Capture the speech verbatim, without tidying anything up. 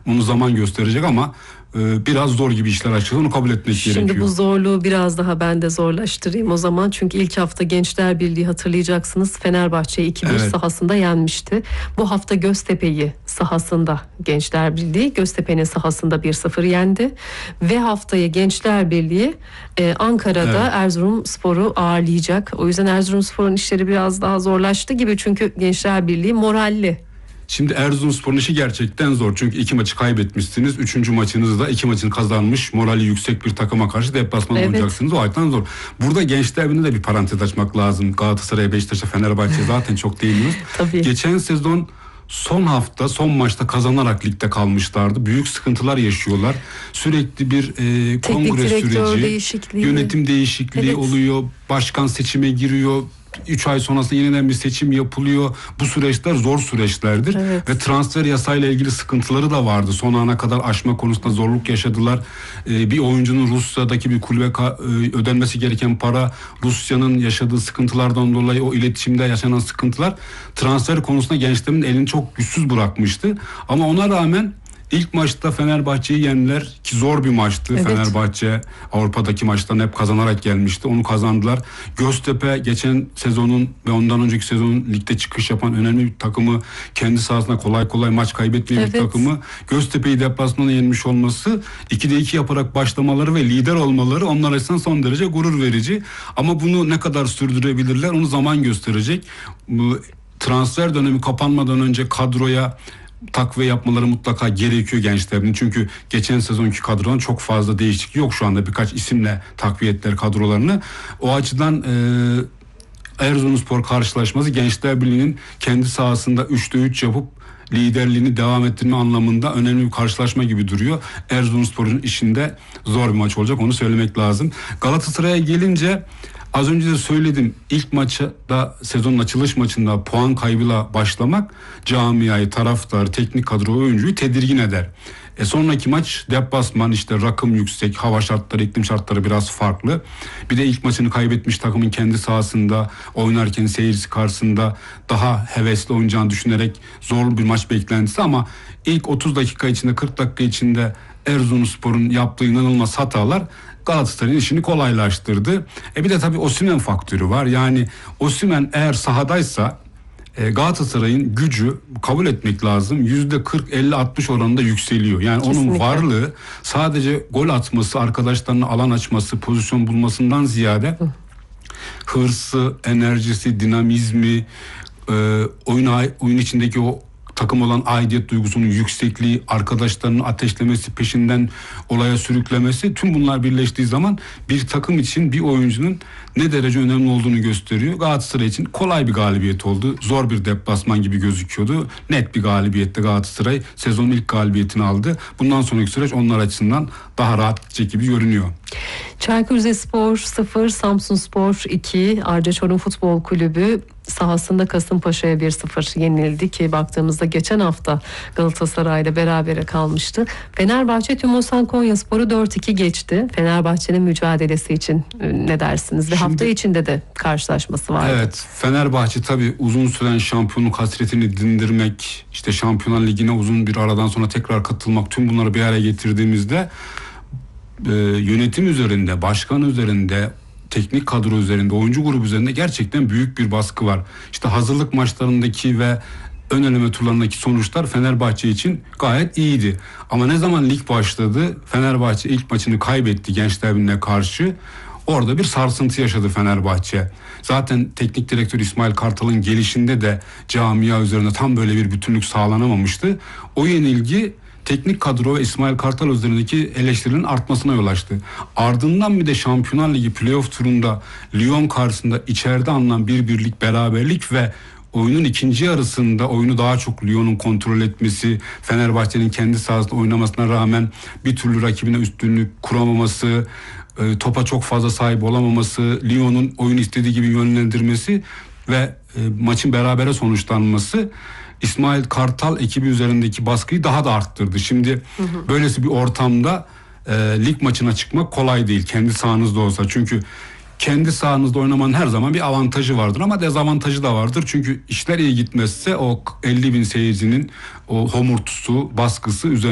Onu zaman gösterecek ama e, biraz zor gibi işler açıldı. Onu kabul etmek Şimdi gerekiyor. Şimdi bu zorluğu biraz daha ben de zorlaştırayım o zaman. Çünkü ilk hafta Gençler Birliği hatırlayacaksınız Fenerbahçe'yi iki bir Evet. sahasında yenmişti. Bu hafta Göztepe'yi sahasında Gençler Birliği Göztepe'nin sahasında bir sıfır yendi. Ve haftaya Gençler Birliği e, Ankara'da Evet. Erzurumspor'u ağırlayacak. O yüzden Erzurumspor'un işleri biraz daha zorlaştı gibi. Çünkü Gençler Birliği moralli. Şimdi Erzurumspor'un işi gerçekten zor. Çünkü iki maçı kaybetmişsiniz. Üçüncü maçınızda iki maçını kazanmış, morali yüksek bir takıma karşı deplasman Evet. olacaksınız. O açıdan zor. Burada Gençler Birliği'ne de bir parantez açmak lazım. Galatasaray'a, Beşiktaş'a, Fenerbahçe'ye zaten çok değiniyoruz. Tabii. Geçen sezon son hafta, son maçta kazanarak ligde kalmışlardı. Büyük sıkıntılar yaşıyorlar. Sürekli bir e, kongre süreci, değişikliği. yönetim değişikliği Evet. oluyor. Başkan seçime giriyor. üç ay sonrasında yeniden bir seçim yapılıyor. Bu süreçler zor süreçlerdir. Evet. Ve transfer yasayla ilgili sıkıntıları da vardı. Son ana kadar aşma konusunda zorluk yaşadılar. Ee, bir oyuncunun Rusya'daki bir kulübe ka- ödenmesi gereken para, Rusya'nın yaşadığı sıkıntılardan dolayı o iletişimde yaşanan sıkıntılar transfer konusunda gençlerin elini çok güçsüz bırakmıştı. Ama ona rağmen İlk maçta Fenerbahçe'yi yendiler ki zor bir maçtı. Evet. Fenerbahçe Avrupa'daki maçtan hep kazanarak gelmişti. Onu kazandılar. Göztepe geçen sezonun ve ondan önceki sezonun ligde çıkış yapan önemli bir takımı, kendi sahasında kolay kolay maç kaybetmeyen Evet. bir takımı, Göztepe'yi deplasmana yenmiş olması, ikide iki yaparak başlamaları ve lider olmaları onlar açısından son derece gurur verici. Ama bunu ne kadar sürdürebilirler onu zaman gösterecek. Bu transfer dönemi kapanmadan önce kadroya takviye yapmaları mutlaka gerekiyor gençlerin. Çünkü geçen sezonki kadronun çok fazla değişiklik yok şu anda. Birkaç isimle takviye ettiler kadrolarını. O açıdan e, Erzurumspor karşılaşması Gençler Birliği'nin kendi sahasında üçte üç yapıp liderliğini devam ettirme anlamında önemli bir karşılaşma gibi duruyor. Erzurumspor'un işinde zor bir maç olacak, onu söylemek lazım. Galatasaray'a gelince az önce de söyledim, ilk maçta, sezonun açılış maçında puan kaybıyla başlamak camiayı, taraftarı, teknik kadro, oyuncuyu tedirgin eder. E sonraki maç deplasman, işte rakım yüksek, hava şartları, iklim şartları biraz farklı. Bir de ilk maçını kaybetmiş takımın kendi sahasında oynarken seyircisi karşısında daha hevesli oynayacağını düşünerek zor bir maç beklentisi, ama ilk otuz dakika içinde, kırk dakika içinde Erzurumspor'un yaptığı inanılmaz hatalar Galatasaray'ın işini kolaylaştırdı. E bir de tabii Osimhen faktörü var. Yani Osimhen eğer sahadaysa e, Galatasaray'ın gücü, kabul etmek lazım, yüzde kırk elli altmış oranında yükseliyor. Yani Kesinlikle. onun varlığı sadece gol atması, arkadaşlarına alan açması, pozisyon bulmasından ziyade hırsı, enerjisi, dinamizmi, e, oyun, oyun içindeki o takım olan aidiyet duygusunun yüksekliği, arkadaşlarının ateşlemesi, peşinden olaya sürüklemesi, tüm bunlar birleştiği zaman bir takım için bir oyuncunun ne derece önemli olduğunu gösteriyor. Galatasaray için kolay bir galibiyet oldu. Zor bir deplasman gibi gözüküyordu. Net bir galibiyette Galatasaray sezonun ilk galibiyetini aldı. Bundan sonraki süreç onlar açısından daha rahat gidecek gibi görünüyor. Çaykur Rizespor sıfır, Samsunspor iki, Arca Çorum Futbol Kulübü sahasında Kasımpaşa'ya bir sıfır yenildi ki baktığımızda geçen hafta Galatasaray'la berabere kalmıştı. Fenerbahçe Tümosan Konyaspor'u dört iki geçti. Fenerbahçe'nin mücadelesi için ne dersiniz? Ve Şimdi, hafta içinde de karşılaşması vardı. Evet, Fenerbahçe tabii uzun süren şampiyonluk hasretini dindirmek, işte Şampiyonlar Ligi'ne uzun bir aradan sonra tekrar katılmak, tüm bunları bir araya getirdiğimizde e, yönetim üzerinde, başkan üzerinde, teknik kadro üzerinde, oyuncu grubu üzerinde gerçekten büyük bir baskı var. İşte hazırlık maçlarındaki ve ön eleme turlarındaki sonuçlar Fenerbahçe için gayet iyiydi. Ama ne zaman lig başladı, Fenerbahçe ilk maçını kaybetti Gençler Birliği'ne karşı. Orada bir sarsıntı yaşadı Fenerbahçe. Zaten teknik direktör İsmail Kartal'ın gelişinde de camia üzerinde tam böyle bir bütünlük sağlanamamıştı. O yenilgi teknik kadro ve İsmail Kartal üzerindeki eleştirilerin artmasına yol açtı. Ardından bir de Şampiyonlar Ligi playoff turunda Lyon karşısında içeride alınan bir birlik beraberlik ve oyunun ikinci yarısında oyunu daha çok Lyon'un kontrol etmesi, Fenerbahçe'nin kendi sahasında oynamasına rağmen bir türlü rakibine üstünlük kuramaması, topa çok fazla sahip olamaması, Lyon'un oyunu istediği gibi yönlendirmesi ve maçın berabere sonuçlanması İsmail Kartal ekibi üzerindeki baskıyı daha da arttırdı. Şimdi hı hı. böylesi bir ortamda e, lig maçına çıkmak kolay değil, kendi sahanızda olsa. Çünkü kendi sahanızda oynamanın her zaman bir avantajı vardır ama dezavantajı da vardır. Çünkü işler iyi gitmezse o elli bin seyircinin o homurtusu, baskısı üzerine